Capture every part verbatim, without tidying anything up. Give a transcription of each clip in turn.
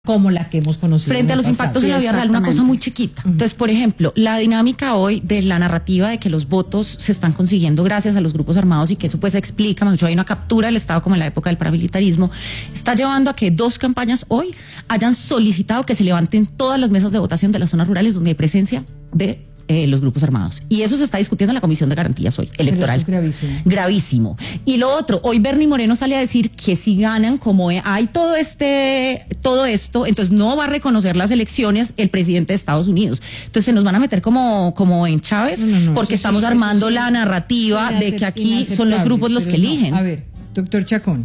como la que hemos conocido. Frente a los impactos en la vida real, una cosa muy chiquita. Uh-huh. Entonces, por ejemplo, la dinámica hoy de la narrativa de que los votos se están consiguiendo gracias a los grupos armados y que eso pues explica, mucho hay una captura del Estado como en la época del paramilitarismo, está llevando a que dos campañas hoy hayan solicitado que se levanten todas las mesas de votación de las zonas rurales donde hay presencia de Eh, los grupos armados. Y eso se está discutiendo en la Comisión de Garantías hoy, electoral. Pero eso es gravísimo. Gravísimo. Y lo otro, hoy Bernie Moreno sale a decir que si ganan, como hay todo este, todo esto, entonces no va a reconocer las elecciones el presidente de Estados Unidos. Entonces se nos van a meter como, como en Chávez, no, no, no, porque eso estamos sí, armando sí, la narrativa de que aquí son los grupos los que eligen. No. A ver, doctor Chacón.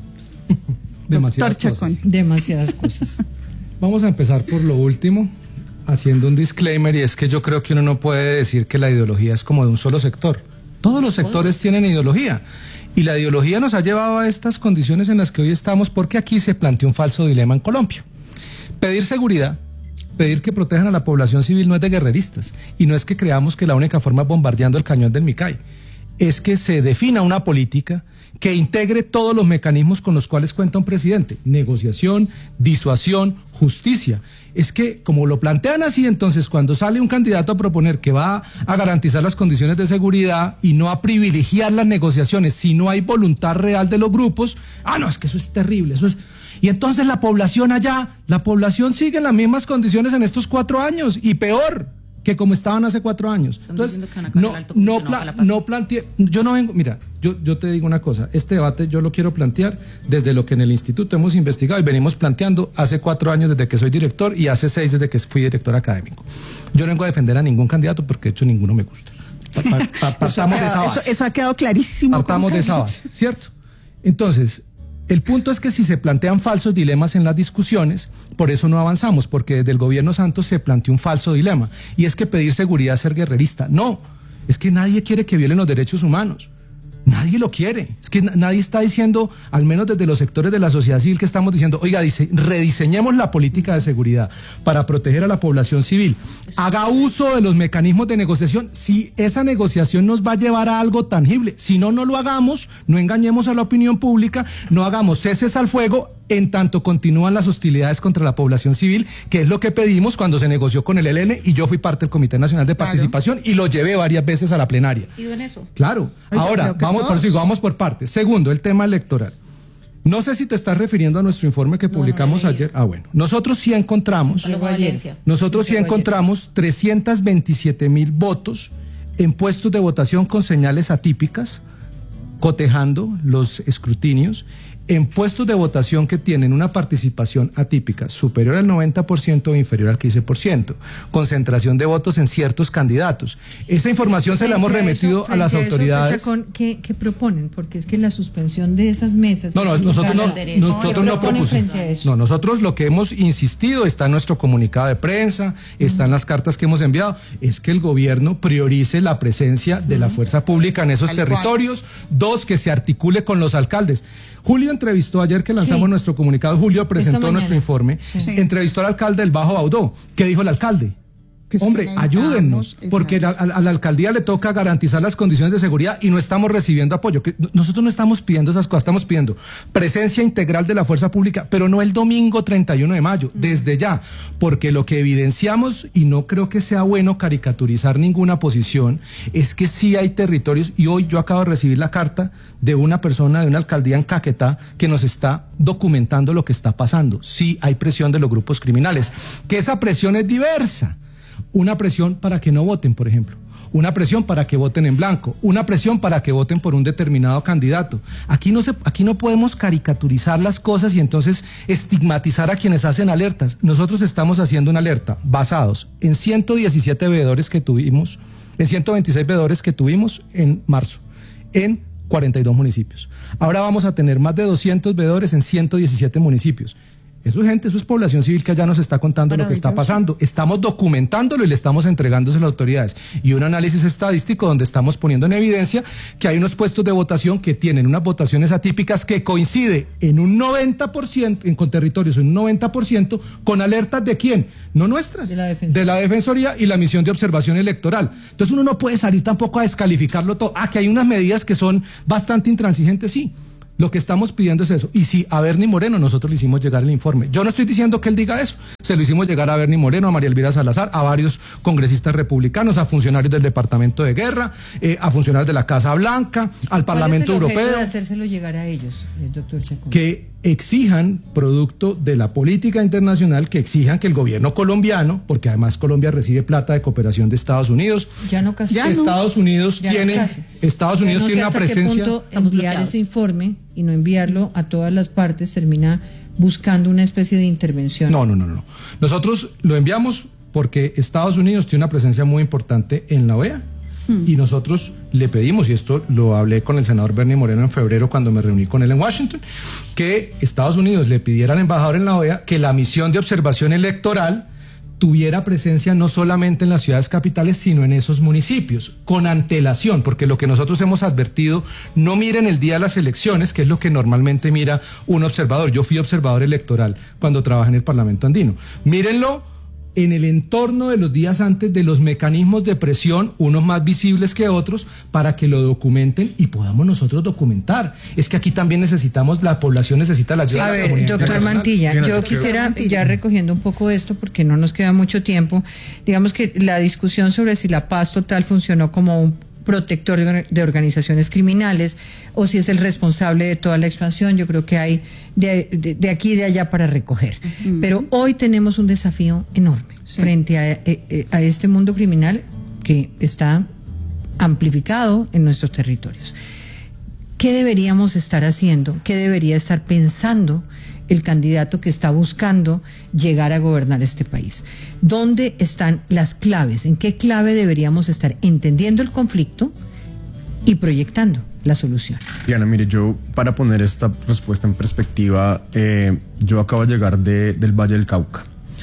Demasiadas doctor cosas. Chacón. Demasiadas cosas. Vamos a empezar por lo último, haciendo un disclaimer, y es que yo creo que uno no puede decir que la ideología es como de un solo sector. Todos los sectores tienen ideología, y la ideología nos ha llevado a estas condiciones en las que hoy estamos, porque aquí se plantea un falso dilema en Colombia. Pedir seguridad, pedir que protejan a la población civil no es de guerreristas, y no es que creamos que la única forma es bombardeando el cañón del Micay, es que se defina una política que integre todos los mecanismos con los cuales cuenta un presidente: negociación, disuasión, justicia. Es que, como lo plantean así, entonces, cuando sale un candidato a proponer que va a garantizar las condiciones de seguridad y no a privilegiar las negociaciones si no hay voluntad real de los grupos, ah, no, es que eso es terrible, eso es... Y entonces la población allá, la población sigue en las mismas condiciones en estos cuatro años, y peor que como estaban hace cuatro años. Entonces, no, no, pla no planteé, yo no vengo, mira, yo, yo te digo una cosa, este debate yo lo quiero plantear desde lo que en el instituto hemos investigado y venimos planteando hace cuatro años desde que soy director y hace seis desde que fui director académico. Yo no vengo a defender a ningún candidato porque de hecho ninguno me gusta. Partamos de esa base. Eso, eso ha quedado clarísimo. Partamos de esa base, ¿cierto? Entonces, el punto es que si se plantean falsos dilemas en las discusiones, por eso no avanzamos, porque desde el gobierno Santos se planteó un falso dilema, y es que pedir seguridad es ser guerrerista. No, es que nadie quiere que violen los derechos humanos. Nadie lo quiere. Es que nadie está diciendo, al menos desde los sectores de la sociedad civil, que estamos diciendo, oiga, dice, rediseñemos la política de seguridad para proteger a la población civil. Haga uso de los mecanismos de negociación si esa negociación nos va a llevar a algo tangible. Si no, no lo hagamos, no engañemos a la opinión pública, no hagamos ceses al fuego en tanto continúan las hostilidades contra la población civil, que es lo que pedimos cuando se negoció con el E L N, y yo fui parte del Comité Nacional de Participación, claro, y lo llevé varias veces a la plenaria. ¿Y en eso? Claro. Oye, ahora, vamos por, sí, vamos por partes. Segundo, el tema electoral. No sé si te estás refiriendo a nuestro informe que publicamos no, no, no, ayer. Ah, bueno. Nosotros sí encontramos, nosotros sí encontramos trescientos veintisiete mil votos en puestos de votación con señales atípicas, cotejando los escrutinios, en puestos de votación que tienen una participación atípica superior al noventa por ciento o inferior al quince por ciento, concentración de votos en ciertos candidatos. Esa información se la hemos remitido a, eso, a las autoridades. Eso, ¿qué, ¿Qué proponen? Porque es que la suspensión de esas mesas... No, no, nosotros no, nosotros no propusimos. No, nosotros lo que hemos insistido, está en nuestro comunicado de prensa, está en las cartas que hemos enviado, es que el gobierno priorice la presencia de la fuerza pública en esos territorios. Dos, que se articule con los alcaldes. Julio entrevistó, ayer que lanzamos sí. nuestro comunicado, Julio presentó nuestro informe, sí. entrevistó al alcalde del Bajo Baudó. ¿Qué dijo el alcalde? Es Hombre, ayúdennos, porque a, a, a la alcaldía le toca garantizar las condiciones de seguridad y no estamos recibiendo apoyo. Que nosotros no estamos pidiendo esas cosas, estamos pidiendo presencia integral de la fuerza pública, pero no el domingo treinta y uno de mayo, mm. desde ya, porque lo que evidenciamos, y no creo que sea bueno caricaturizar ninguna posición, es que sí hay territorios, y hoy yo acabo de recibir la carta de una persona de una alcaldía en Caquetá que nos está documentando lo que está pasando. Sí hay presión de los grupos criminales, que esa presión es diversa. Una presión para que no voten, por ejemplo. Una presión para que voten en blanco. Una presión para que voten por un determinado candidato. Aquí no se, aquí no podemos caricaturizar las cosas y entonces estigmatizar a quienes hacen alertas. Nosotros estamos haciendo una alerta basados en ciento diecisiete veedores que tuvimos, en ciento veintiséis veedores que tuvimos en marzo, en cuarenta y dos municipios. Ahora vamos a tener más de doscientos veedores en ciento diecisiete municipios. Eso es gente, eso es población civil que allá nos está contando lo que está pasando. Estamos documentándolo y le estamos entregándose a las autoridades. Y un análisis estadístico donde estamos poniendo en evidencia que hay unos puestos de votación que tienen unas votaciones atípicas que coincide en un noventa por ciento, en, con territorios en un noventa por ciento, con alertas de quién, no nuestras, de la Defensoría. de la Defensoría y la misión de observación electoral. Entonces uno no puede salir tampoco a descalificarlo todo. Ah, que hay unas medidas que son bastante intransigentes, sí. Lo que estamos pidiendo es eso. Y si a Bernie Moreno nosotros le hicimos llegar el informe. Yo no estoy diciendo que él diga eso. Se lo hicimos llegar a Bernie Moreno, a María Elvira Salazar, a varios congresistas republicanos, a funcionarios del Departamento de Guerra, eh, a funcionarios de la Casa Blanca, al Parlamento Europeo. ¿Cuál es el objeto de hacérselo llegar a ellos, doctor Chacón? Que exijan, producto de la política internacional, que exijan que el gobierno colombiano, porque además Colombia recibe plata de cooperación de Estados Unidos. Ya no casi. Ya Estados no. Unidos ya tiene, no Estados Unidos no tiene una presencia. Qué punto enviar ese informe y no enviarlo a todas las partes termina buscando una especie de intervención. No, no, no, no. Nosotros lo enviamos porque Estados Unidos tiene una presencia muy importante en la O E A. Y nosotros le pedimos, y esto lo hablé con el senador Bernie Moreno en febrero cuando me reuní con él en Washington, que Estados Unidos le pidiera al embajador en la O E A que la misión de observación electoral tuviera presencia no solamente en las ciudades capitales, sino en esos municipios, con antelación, porque lo que nosotros hemos advertido, no miren el día de las elecciones, que es lo que normalmente mira un observador. Yo fui observador electoral cuando trabajé en el Parlamento andino. Mírenlo en el entorno de los días antes, de los mecanismos de presión, unos más visibles que otros, para que lo documenten y podamos nosotros documentar. Es que aquí también necesitamos, la población necesita la ayuda sí, de la comunidad. A ver, doctor Mantilla, Mira, yo quisiera, ya recogiendo un poco esto, porque no nos queda mucho tiempo, digamos que la discusión sobre si la paz total funcionó como un protector de organizaciones criminales o si es el responsable de toda la expansión, yo creo que hay de, de, de aquí y de allá para recoger. Uh-huh. Pero hoy tenemos un desafío enorme sí. frente a, a este mundo criminal que está amplificado en nuestros territorios. ¿Qué deberíamos estar haciendo? ¿Qué debería estar pensando el candidato que está buscando llegar a gobernar este país? ¿Dónde están las claves? ¿En qué clave deberíamos estar entendiendo el conflicto y proyectando la solución? Diana, mire, yo para poner esta respuesta en perspectiva, eh, yo acabo de llegar de, del Valle del Cauca.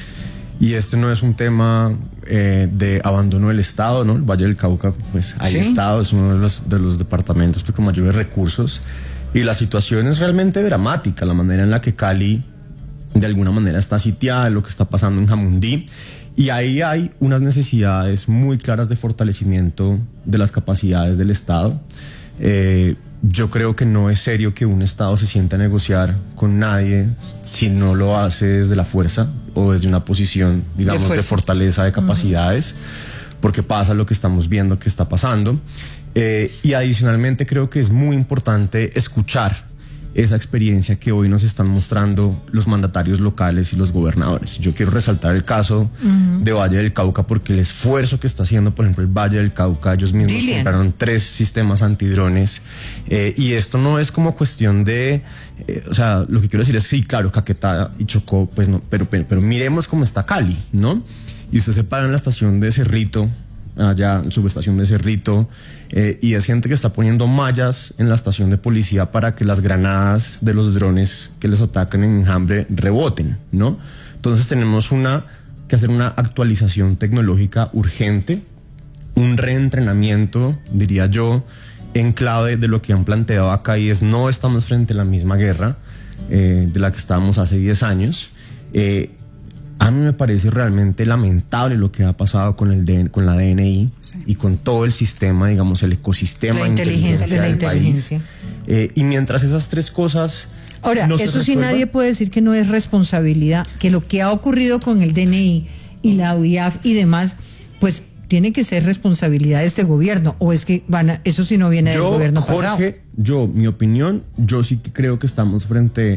Y este no es un tema eh, de abandono del Estado, ¿no? El Valle del Cauca, pues hay ¿sí? Estado, es uno de los, de los departamentos pues, con mayores recursos. Y la situación es realmente dramática, la manera en la que Cali de alguna manera está sitiada, lo que está pasando en Jamundí. Y ahí hay unas necesidades muy claras de fortalecimiento de las capacidades del Estado. Eh, yo creo que no es serio que un Estado se sienta a negociar con nadie si no lo hace desde la fuerza o desde una posición, digamos, de, de fortaleza de capacidades, uh-huh. porque pasa lo que estamos viendo que está pasando. Eh, y adicionalmente creo que es muy importante escuchar esa experiencia que hoy nos están mostrando los mandatarios locales y los gobernadores. Yo quiero resaltar el caso uh-huh. de Valle del Cauca porque el esfuerzo que está haciendo, por ejemplo, el Valle del Cauca, ellos mismos Dilian. compraron tres sistemas antidrones eh, y esto no es como cuestión de, eh, o sea, lo que quiero decir es, sí, claro, Caquetá y Chocó, pues no, pero, pero, pero miremos cómo está Cali, ¿no? Y usted se para en la estación de Cerrito, allá en subestación de Cerrito, eh, y es gente que está poniendo mallas en la estación de policía para que las granadas de los drones que les atacan en Enjambre reboten, ¿no? Entonces tenemos una, que hacer una actualización tecnológica urgente, un reentrenamiento, diría yo, en clave de lo que han planteado acá, y es no estamos frente a la misma guerra eh, de la que estábamos hace diez años. Eh, A mí me parece realmente lamentable lo que ha pasado con el D N, con la D N I sí. y con todo el sistema, digamos, el ecosistema la inteligencia, de la del inteligencia. país. Eh, y mientras esas tres cosas... Ahora, no eso sí nadie puede decir que no es responsabilidad, que lo que ha ocurrido con el D N I y la U I A F y demás, pues tiene que ser responsabilidad de este gobierno, o es que van a, eso sí no viene yo, del gobierno Jorge, pasado. Yo, mi opinión, yo sí que creo que estamos frente,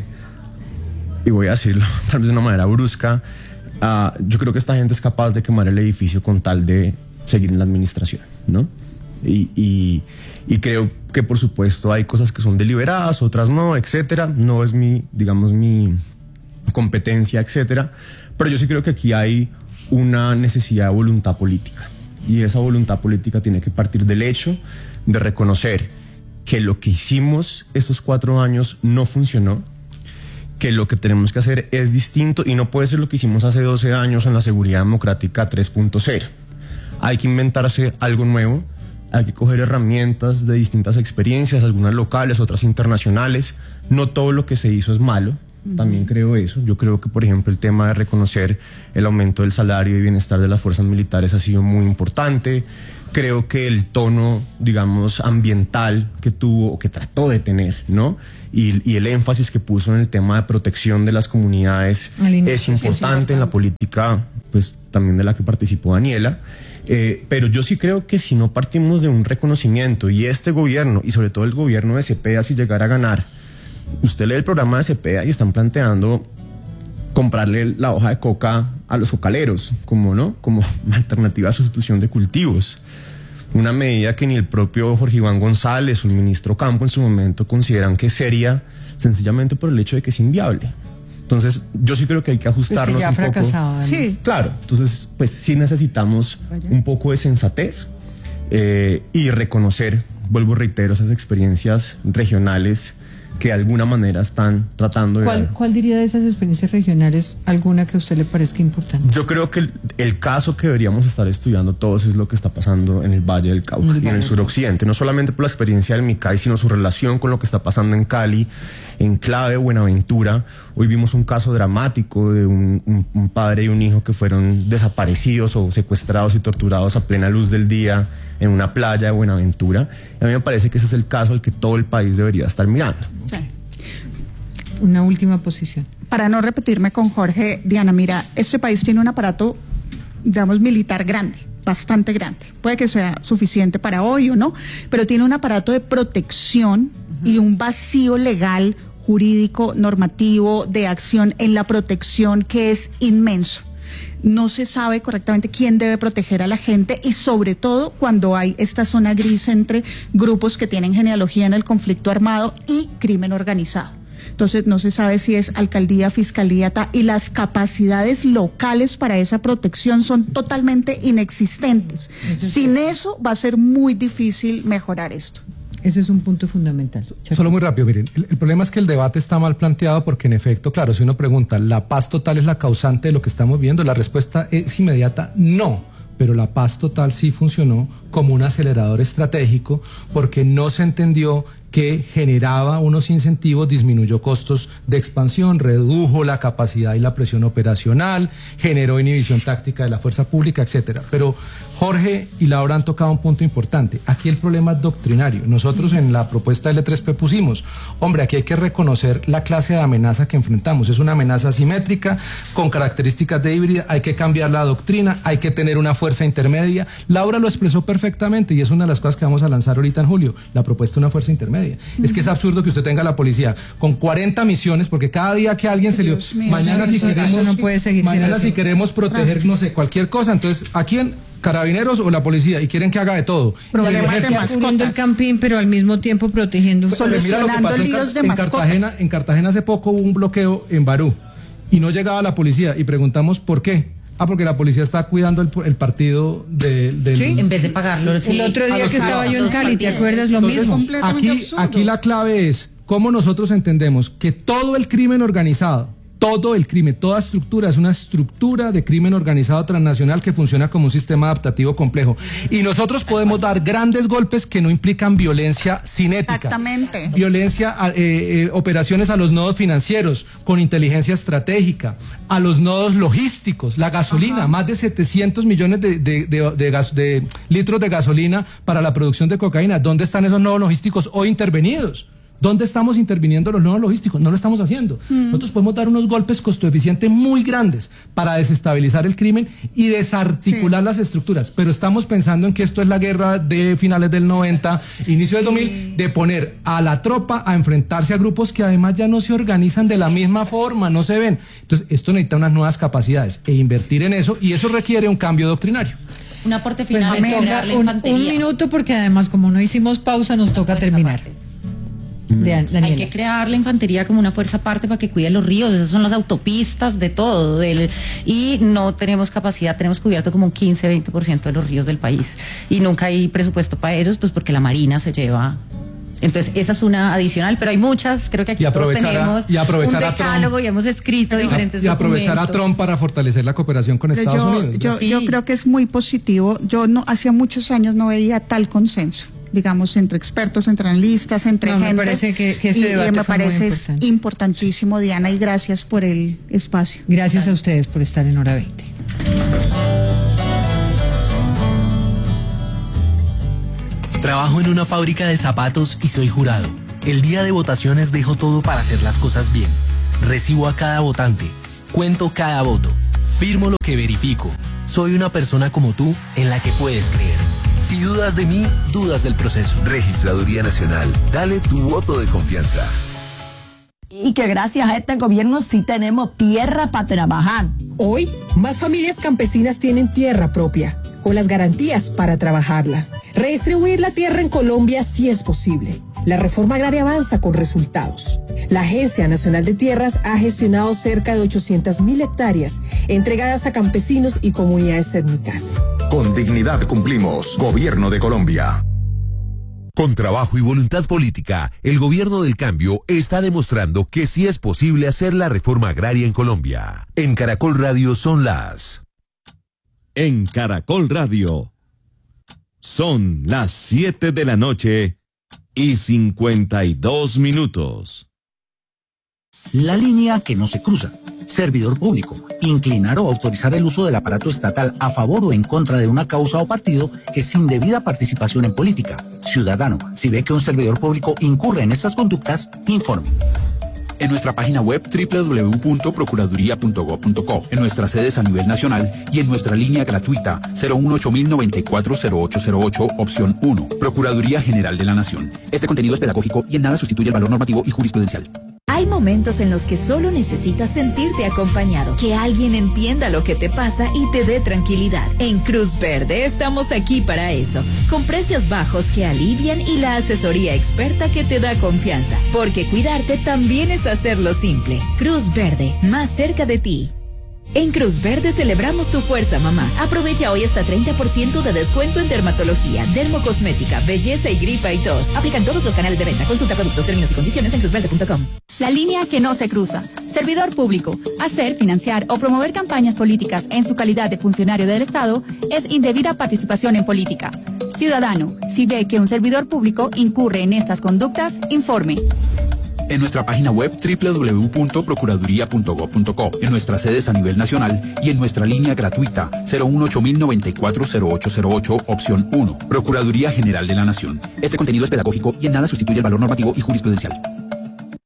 y voy a decirlo tal vez de una manera brusca, Uh, yo creo que esta gente es capaz de quemar el edificio con tal de seguir en la administración, ¿no? Y, y, y creo que por supuesto hay cosas que son deliberadas, otras no, etcétera. No es mi, digamos, mi competencia, etcétera. Pero yo sí creo que aquí hay una necesidad de voluntad política. Y esa voluntad política tiene que partir del hecho de reconocer que lo que hicimos estos cuatro años no funcionó, que lo que tenemos que hacer es distinto y no puede ser lo que hicimos hace doce años en la seguridad democrática tres punto cero. Hay que inventarse algo nuevo, hay que coger herramientas de distintas experiencias, algunas locales, otras internacionales. No todo lo que se hizo es malo, Uh-huh. También creo eso. Yo creo que, por ejemplo, el tema de reconocer el aumento del salario y bienestar de las fuerzas militares ha sido muy importante. Creo que el tono, digamos, ambiental que tuvo o que trató de tener, ¿no? Y, y el énfasis que puso en el tema de protección de las comunidades es importante en la política, pues también de la que participó Daniela. Eh, pero yo sí creo que si no partimos de un reconocimiento, y este gobierno, y sobre todo el gobierno de Cepeda, si llegara a ganar, usted lee el programa de Cepeda y están planteando comprarle la hoja de coca a los cocaleros, como, ¿no? Como alternativa a sustitución de cultivos. Una medida que ni el propio Jorge Iván González o el ministro Campo en su momento consideran que es seria, sencillamente por el hecho de que es inviable. Entonces, yo sí creo que hay que ajustarnos pues que ya un poco. Sí, claro. Entonces, pues sí necesitamos Vaya. un poco de sensatez eh, y reconocer, vuelvo y reitero, esas experiencias regionales que de alguna manera están tratando de... ¿Cuál, ¿Cuál diría de esas experiencias regionales alguna que a usted le parezca importante? Yo creo que el, el caso que deberíamos estar estudiando todos es lo que está pasando en el Valle del Cauca y en el suroccidente, no solamente por la experiencia del Micay, sino su relación con lo que está pasando en Cali, en Clave, Buenaventura. Hoy vimos un caso dramático de un, un, un padre y un hijo que fueron desaparecidos o secuestrados y torturados a plena luz del día en una playa de Buenaventura. A mí me parece que ese es el caso al que todo el país debería estar mirando. Sí. Una última posición. Para no repetirme con Jorge, Diana, mira, este país tiene un aparato, digamos, militar grande, bastante grande. Puede que sea suficiente para hoy o no, pero tiene un aparato de protección uh-huh. y un vacío legal, jurídico, normativo, de acción en la protección que es inmenso. No se sabe correctamente quién debe proteger a la gente y sobre todo cuando hay esta zona gris entre grupos que tienen genealogía en el conflicto armado y crimen organizado. Entonces no se sabe si es alcaldía, fiscalía, ta, y las capacidades locales para esa protección son totalmente inexistentes. Eso Sin sí. eso va a ser muy difícil mejorar esto. Ese es un punto fundamental. Solo muy rápido, miren, el, el problema es que el debate está mal planteado porque en efecto, claro, si uno pregunta, ¿la paz total es la causante de lo que estamos viendo? La respuesta es inmediata, no. Pero la paz total sí funcionó como un acelerador estratégico porque no se entendió que generaba unos incentivos, disminuyó costos de expansión, redujo la capacidad y la presión operacional, generó inhibición táctica de la fuerza pública, etcétera. Pero Jorge y Laura han tocado un punto importante. Aquí el problema es doctrinario. Nosotros en la propuesta L tres P pusimos, hombre, aquí hay que reconocer la clase de amenaza que enfrentamos. Es una amenaza asimétrica, con características de híbrida, hay que cambiar la doctrina, hay que tener una fuerza intermedia. Laura lo expresó perfectamente y es una de las cosas que vamos a lanzar ahorita en julio, la propuesta de una fuerza intermedia. Uh-huh. Es que es absurdo que usted tenga la policía con cuarenta misiones, porque cada día que alguien se le... Mañana si queremos, no puede seguir mañana si queremos proteger, no sé, cualquier cosa, entonces, ¿a quién? Carabineros o la policía, y quieren que haga de todo. Cubriendo el campín, pero al mismo tiempo protegiendo. Solucionando líos de en mascotas. Cartagena, en Cartagena hace poco hubo un bloqueo en Barú y no llegaba la policía y preguntamos por qué. Ah, porque la policía está cuidando el, el partido de, del... Sí, en vez de pagarlo. Sí. El otro día que estaba yo en Cali, ¿te acuerdas lo Entonces, mismo? Aquí, aquí la clave es cómo nosotros entendemos que todo el crimen organizado, todo el crimen, toda estructura es una estructura de crimen organizado transnacional que funciona como un sistema adaptativo complejo. Y nosotros podemos dar grandes golpes que no implican violencia cinética. Exactamente. Violencia, eh, eh, operaciones a los nodos financieros con inteligencia estratégica, a los nodos logísticos, la gasolina, Ajá. más de setecientos millones de, de, de, de, gas, de litros de gasolina para la producción de cocaína. ¿Dónde están esos nodos logísticos hoy intervenidos? ¿Dónde estamos interviniendo los nodos logísticos? No lo estamos haciendo. Mm. Nosotros podemos dar unos golpes costo-eficientes muy grandes para desestabilizar el crimen y desarticular sí. las estructuras. Pero estamos pensando en que esto es la guerra de finales del noventa, inicio del dos mil, de poner a la tropa a enfrentarse a grupos que además ya no se organizan de la misma forma, no se ven. Entonces, esto necesita unas nuevas capacidades e invertir en eso, y eso requiere un cambio doctrinario. Un aporte final. Pues me un, un minuto, porque además, como no hicimos pausa, nos toca terminar. Daniela. Hay que crear la infantería como una fuerza aparte para que cuide los ríos, esas son las autopistas de todo, del, y no tenemos capacidad, tenemos cubierto como un quince a veinte por ciento de los ríos del país y nunca hay presupuesto para ellos, pues porque la Marina se lleva. Entonces esa es una adicional, pero hay muchas, creo que aquí todos tenemos a, y aprovechar un decálogo Trump, y hemos escrito diferentes y aprovechar documentos. A Trump para fortalecer la cooperación con Estados yo, Unidos. Yo, sí. yo creo que es muy positivo, yo no hacía muchos años no veía tal consenso digamos, entre expertos, entre analistas, entre no, gente. Me parece que, que ese y, debate y me fue parece muy importante. importantísimo, Diana, y gracias por el espacio. Gracias claro. a ustedes por estar en Hora veinte. Trabajo en una fábrica de zapatos y soy jurado. El día de votaciones dejo todo para hacer las cosas bien. Recibo a cada votante. Cuento cada voto. Firmo lo que verifico. Soy una persona como tú en la que puedes creer. Si dudas de mí, dudas del proceso. Registraduría Nacional. Dale tu voto de confianza. Y que gracias a este gobierno sí tenemos tierra para trabajar. Hoy, más familias campesinas tienen tierra propia, con las garantías para trabajarla. Redistribuir la tierra en Colombia sí es posible. La reforma agraria avanza con resultados. La Agencia Nacional de Tierras ha gestionado cerca de ochocientas mil hectáreas entregadas a campesinos y comunidades étnicas. Con dignidad cumplimos. Gobierno de Colombia. Con trabajo y voluntad política, el gobierno del cambio está demostrando que sí es posible hacer la reforma agraria en Colombia. En Caracol Radio son las... En Caracol Radio son las siete de la noche y cincuenta y dos minutos. La línea que no se cruza. Servidor público. Inclinar o autorizar el uso del aparato estatal a favor o en contra de una causa o partido es indebida participación en política. Ciudadano, si ve que un servidor público incurre en estas conductas, informe. En nuestra página web doble u doble u doble u punto procuraduría punto gob punto co, en nuestras sedes a nivel nacional y en nuestra línea gratuita cero uno ocho mil noventa y cuatro cero ocho cero ocho, opción uno. Procuraduría General de la Nación. Este contenido es pedagógico y en nada sustituye el valor normativo y jurisprudencial. Hay momentos en los que solo necesitas sentirte acompañado, que alguien entienda lo que te pasa y te dé tranquilidad. En Cruz Verde estamos aquí para eso, con precios bajos que alivian y la asesoría experta que te da confianza, porque cuidarte también es hacerlo simple. Cruz Verde, más cerca de ti. En Cruz Verde celebramos tu fuerza, mamá. Aprovecha hoy hasta treinta por ciento de descuento en dermatología, dermocosmética, belleza y gripa y tos. Aplican todos los canales de venta. Consulta productos, términos y condiciones en cruz verde punto com. La línea que no se cruza. Servidor público. Hacer, financiar o promover campañas políticas en su calidad de funcionario del Estado es indebida participación en política. Ciudadano, si ve que un servidor público incurre en estas conductas, informe. En nuestra página web doble u doble u doble u punto procuraduría punto gob punto co, en nuestras sedes a nivel nacional y en nuestra línea gratuita cero uno ocho mil noventa y cuatro cero ocho cero ocho, opción uno. Procuraduría General de la Nación. Este contenido es pedagógico y en nada sustituye el valor normativo y jurisprudencial.